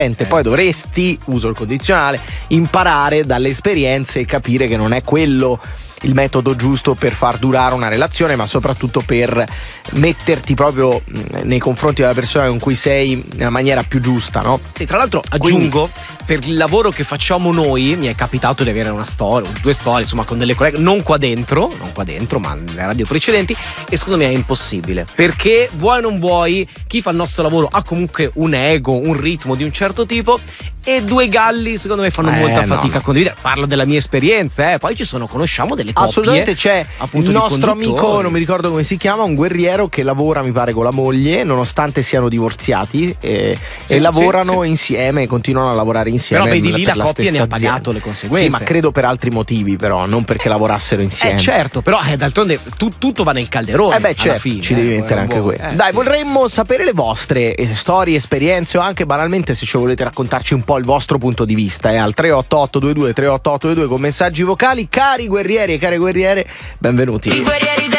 Poi dovresti, uso il condizionale, imparare dalle esperienze e capire che non è quello il metodo giusto per far durare una relazione, ma soprattutto per metterti proprio nei confronti della persona con cui sei nella maniera più giusta, no? Sì, tra l'altro aggiungo, per il lavoro che facciamo noi, mi è capitato di avere una storia, 2 storie, insomma, con delle colleghe, non qua dentro, ma nelle radio precedenti, e secondo me è impossibile, perché vuoi o non vuoi, chi fa il nostro lavoro ha comunque un ego, un ritmo di un certo tipo, e 2 galli secondo me fanno molta fatica a condividere. Parlo della mia esperienza, poi conosciamo delle coppie. Assolutamente, c'è il nostro amico, non mi ricordo come si chiama, un guerriero che lavora, mi pare, con la moglie, nonostante siano divorziati, e lavorano insieme, continuano a lavorare insieme. Però vedi lì la coppia ne ha pagato le conseguenze. Sì, ma credo per altri motivi, però non perché lavorassero insieme. Certo, però d'altronde tutto va nel calderone. Certo, fine, ci devi mettere anche quello. Dai, vorremmo sapere le vostre storie, esperienze, o anche banalmente se ci volete raccontarci un po' il vostro punto di vista, al 38822 38822 con messaggi vocali. Cari guerrieri e care guerriere, benvenuti.